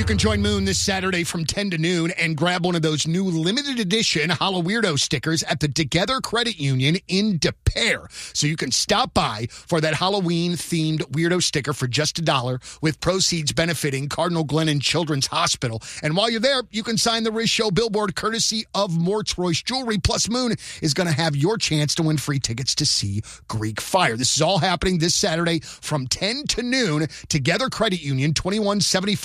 You can join Moon this Saturday from 10 to noon and grab one of those new limited edition Hollow Weirdo stickers at the Together Credit Union in Des Peres. So you can stop by for that Halloween-themed weirdo sticker for just $1 with proceeds benefiting Cardinal Glennon Children's Hospital. And while you're there, you can sign the Riz Show billboard courtesy of Mort's Royce Jewelry. Plus, Moon is going to have your chance to win free tickets to see Greek Fire. This is all happening this Saturday from 10 to noon. Together Credit Union, 2175